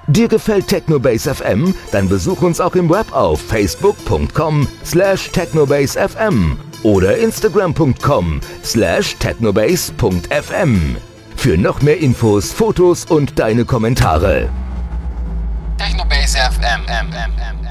Dir gefällt Technobase FM? Dann besuch uns auch im Web auf facebook.com/technobasefm oder instagram.com/technobase.fm. Für noch mehr Infos, Fotos und deine Kommentare. Technobase FM.